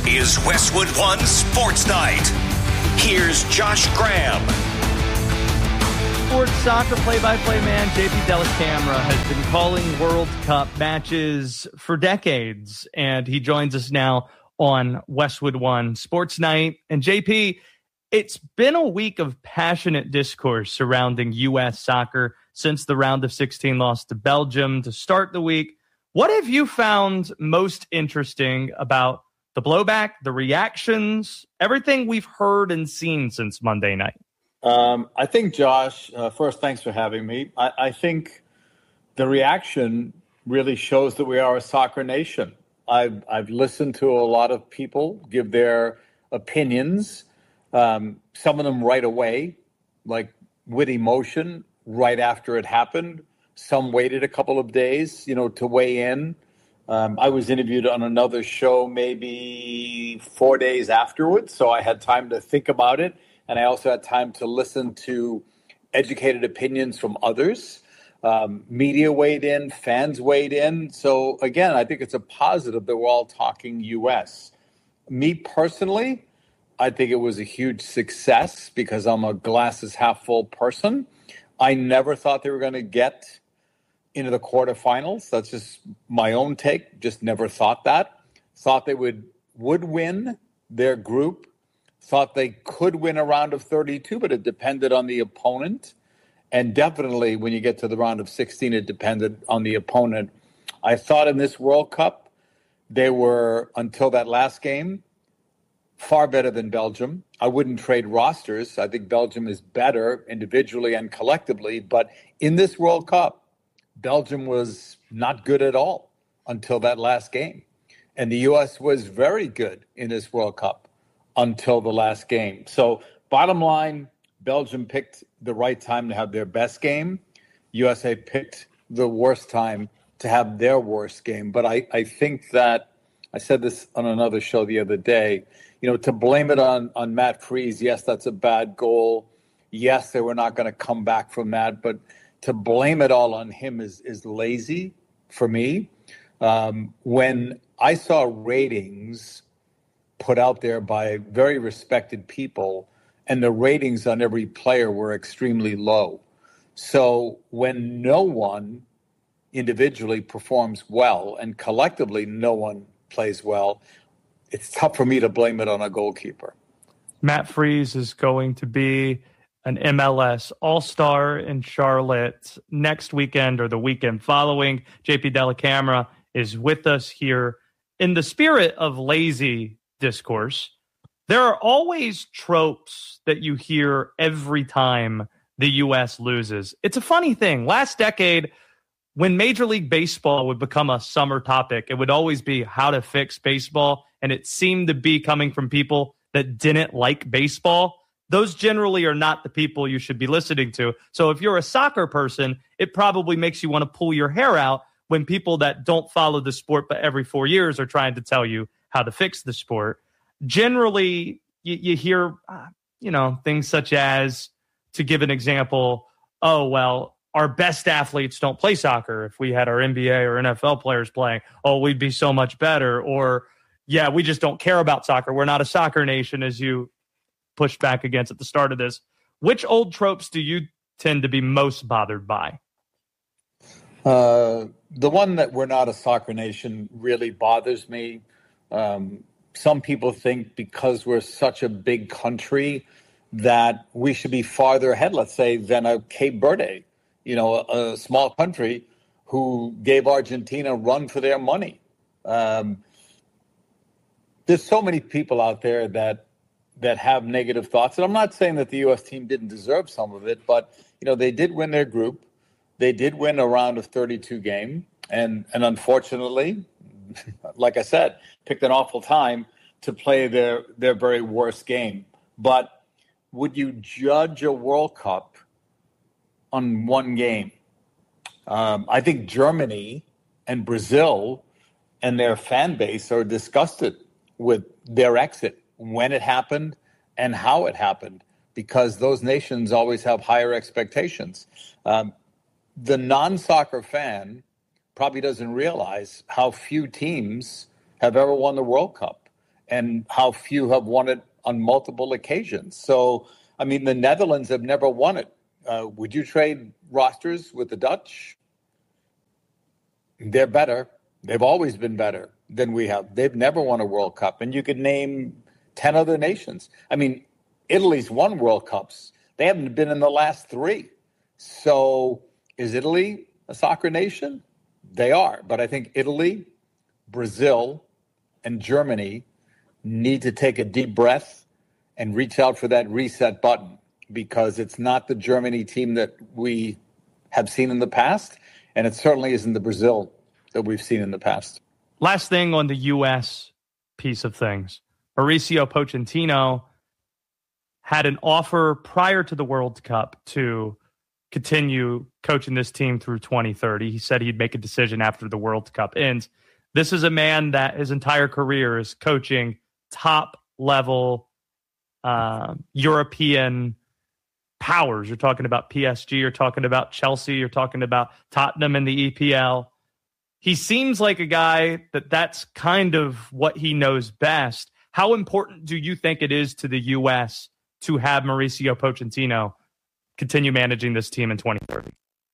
is Westwood One Sports Night. Here's Josh Graham. Sports soccer play-by-play man JP Dellacamera has been calling World Cup matches for decades, and he joins us now on Westwood One Sports Night. And JP, it's been a week of passionate discourse surrounding U.S. soccer since the round of 16 loss to Belgium to start the week. What have you found most interesting about the blowback, the reactions, everything we've heard and seen since Monday night? I think, Josh, first, thanks for having me. I think the reaction really shows that we are a soccer nation. I've listened to a lot of people give their opinions, some of them right away, like with emotion, right after it happened. Some waited a couple of days, to weigh in. I was interviewed on another show maybe 4 days afterwards, so I had time to think about it. And I also had time to listen to educated opinions from others. Media weighed in, fans weighed in. So again, I think it's a positive that we're all talking U.S. Me personally, I think it was a huge success because I'm a glasses half full person. I never thought they were going to get into the quarterfinals. That's just my own take. Just never thought that. Thought they would win their group. Thought they could win a round of 32, but it depended on the opponent. And definitely when you get to the round of 16, it depended on the opponent. I thought in this World Cup, they were, until that last game, far better than Belgium. I wouldn't trade rosters. I think Belgium is better individually and collectively. But in this World Cup, Belgium was not good at all until that last game. And the U.S. was very good in this World Cup until the last game. So bottom line, Belgium picked the right time to have their best game. USA picked the worst time to have their worst game. But I think that, I said this on another show the other day, to blame it on Matt Freese, yes, that's a bad goal. Yes, they were not going to come back from that. But to blame it all on him is lazy for me. When I saw ratings put out there by very respected people, and the ratings on every player were extremely low. So when no one individually performs well and collectively no one plays well, it's tough for me to blame it on a goalkeeper. Matt Freese is going to be an MLS All-Star in Charlotte next weekend or the weekend following. JP Dellacamera is with us here. In the spirit of lazy discourse, there are always tropes that you hear every time the U.S. loses. It's a funny thing. Last decade, when Major League Baseball would become a summer topic, it would always be how to fix baseball, and it seemed to be coming from people that didn't like baseball. Those generally are not the people you should be listening to. So if you're a soccer person, it probably makes you want to pull your hair out when people that don't follow the sport but every 4 years are trying to tell you how to fix the sport. Generally, you hear, things such as, to give an example, oh, well, our best athletes don't play soccer. If we had our NBA or NFL players playing, we'd be so much better. Or, yeah, we just don't care about soccer. We're not a soccer nation, as you pushed back against at the start of this. Which old tropes do you tend to be most bothered by? The one that we're not a soccer nation really bothers me. Some people think because we're such a big country that we should be farther ahead, let's say, than a Cape Verde, a small country who gave Argentina a run for their money. There's so many people out there that have negative thoughts. And I'm not saying that the U.S. team didn't deserve some of it, but, they did win their group. They did win a round of 32 game. And unfortunately, like I said, picked an awful time to play their very worst game. But would you judge a World Cup on one game? I think Germany and Brazil and their fan base are disgusted with their exit, when it happened and how it happened, because those nations always have higher expectations. The non-soccer fan probably doesn't realize how few teams have ever won the World Cup. and how few have won it on multiple occasions. So, I mean, the Netherlands have never won it. Would you trade rosters with the Dutch? They're better. They've always been better than we have. They've never won a World Cup. And you could name 10 other nations. I mean, Italy's won World Cups. They haven't been in the last 3. So is Italy a soccer nation? They are. But I think Italy, Brazil, and Germany need to take a deep breath and reach out for that reset button, because it's not the Germany team that we have seen in the past, and it certainly isn't the Brazil that we've seen in the past. Last thing on the U.S. piece of things. Mauricio Pochettino had an offer prior to the World Cup to continue coaching this team through 2030. He said he'd make a decision after the World Cup ends. This is a man that his entire career is coaching top-level European powers. You're talking about PSG, you're talking about Chelsea, you're talking about Tottenham in the EPL. He seems like a guy that's kind of what he knows best. How important do you think it is to the U.S. to have Mauricio Pochettino continue managing this team in 2030?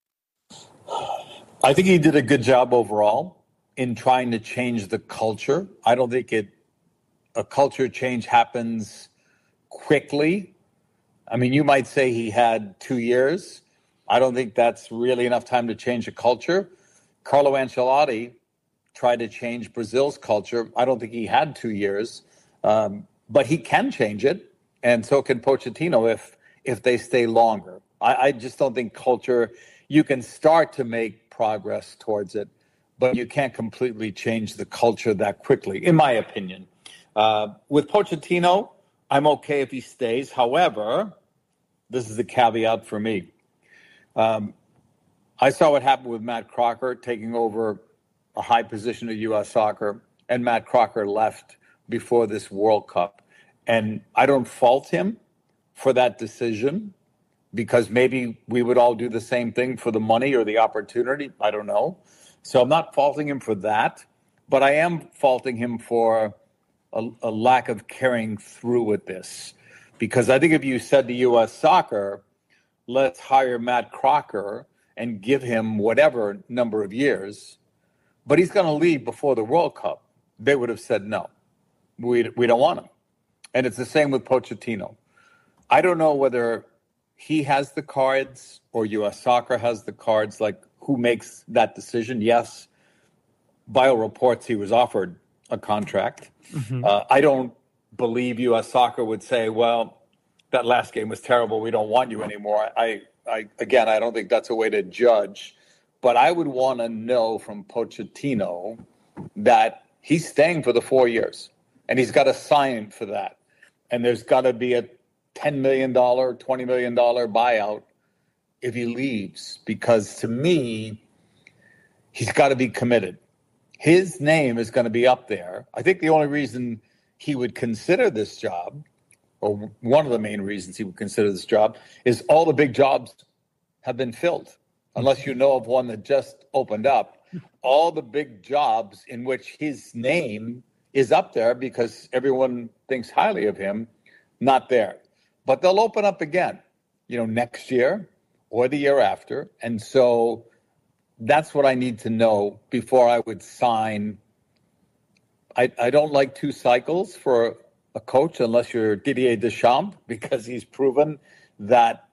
I think he did a good job overall in trying to change the culture. I don't think a culture change happens quickly. I mean, you might say he had 2 years. I don't think that's really enough time to change a culture. Carlo Ancelotti tried to change Brazil's culture. I don't think he had 2 years, but he can change it, and so can Pochettino if they stay longer. I just don't think culture, you can start to make progress towards it, but you can't completely change the culture that quickly, in my opinion. With Pochettino, I'm okay if he stays. However, this is the caveat for me. I saw what happened with Matt Crocker taking over a high position at U.S. Soccer, and Matt Crocker left before this World Cup. And I don't fault him for that decision, because maybe we would all do the same thing for the money or the opportunity. I don't know. So I'm not faulting him for that, but I am faulting him for a lack of carrying through with this. Because I think if you said to U.S. Soccer, let's hire Matt Crocker and give him whatever number of years, but he's going to leave before the World Cup, they would have said no. We don't want him. And it's the same with Pochettino. I don't know whether he has the cards or U.S. Soccer has the cards, like who makes that decision. Yes, bio reports he was offered a contract. Mm-hmm. I don't believe U.S. Soccer would say, well, that last game was terrible, we don't want you anymore. I don't think that's a way to judge. But I would want to know from Pochettino that he's staying for the 4 years, and he's got to sign for that. And there's got to be a $10 million, $20 million buyout if he leaves, because to me, he's got to be committed. His name is going to be up there. I think the only reason he would consider this job, or one of the main reasons he would consider this job, is all the big jobs have been filled. Unless you know of one that just opened up, all the big jobs in which his name is up there because everyone thinks highly of him, not there. But they'll open up again, next year or the year after. And so that's what I need to know before I would sign. I don't like 2 cycles for a coach unless you're Didier Deschamps, because he's proven that,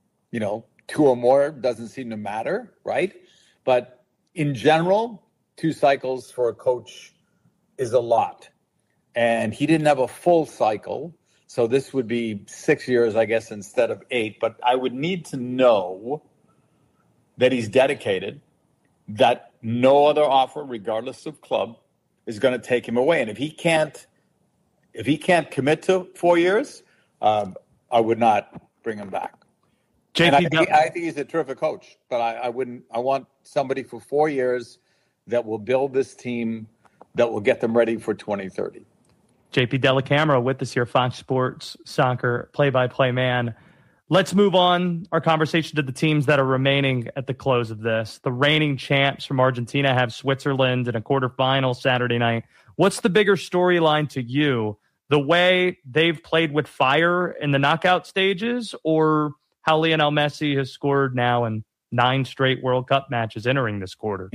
2 or more doesn't seem to matter, right? But in general, 2 cycles for a coach is a lot. And he didn't have a full cycle, so this would be 6 years, I guess, instead of 8. But I would need to know that he's dedicated, that no other offer, regardless of club, is going to take him away. And if he can't commit to 4 years, I would not bring him back. And I think he's a terrific coach, but I want somebody for 4 years that will build this team, that will get them ready for 2030. JP Dellacamera with us here, Fox Sports Soccer play-by-play man. Let's move on our conversation to the teams that are remaining at the close of this. The reigning champs from Argentina have Switzerland in a quarterfinal Saturday night. What's the bigger storyline to you? The way they've played with fire in the knockout stages, or how Lionel Messi has scored now in 9 straight World Cup matches entering this quarter?